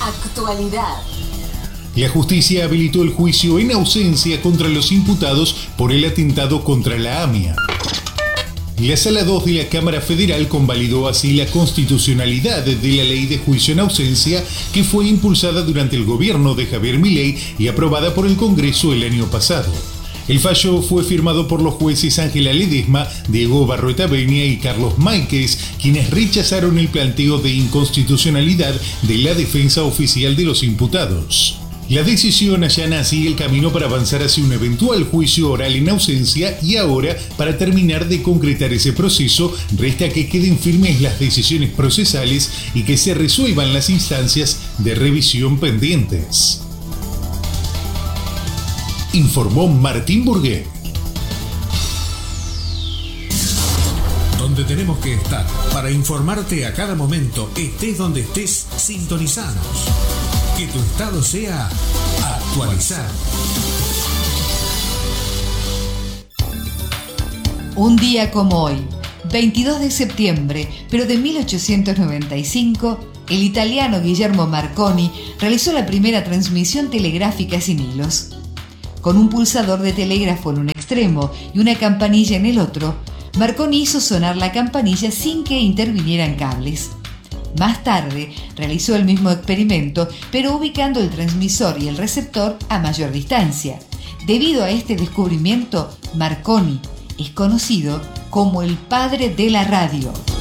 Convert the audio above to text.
Actualidad. La justicia habilitó el juicio en ausencia contra los imputados por el atentado contra la AMIA. La Sala 2 de la Cámara Federal convalidó así la constitucionalidad de la ley de juicio en ausencia que fue impulsada durante el gobierno de Javier Milei y aprobada por el Congreso el año pasado. El fallo fue firmado por los jueces Ángela Ledesma, Diego Barroeta Benia y Carlos Máiquez, quienes rechazaron el planteo de inconstitucionalidad de la defensa oficial de los imputados. La decisión allana así el camino para avanzar hacia un eventual juicio oral en ausencia y ahora, para terminar de concretar ese proceso, resta que queden firmes las decisiones procesales y que se resuelvan las instancias de revisión pendientes. Informó Martín Burgué. Donde tenemos que estar para informarte a cada momento, estés donde estés, sintonizanos. Que tu estado sea actualizado. Un día como hoy, 22 de septiembre, pero de 1895, el italiano Guillermo Marconi realizó la primera transmisión telegráfica sin hilos. Con un pulsador de telégrafo en un extremo y una campanilla en el otro, Marconi hizo sonar la campanilla sin que intervinieran cables. Más tarde, realizó el mismo experimento, pero ubicando el transmisor y el receptor a mayor distancia. Debido a este descubrimiento, Marconi es conocido como el padre de la radio.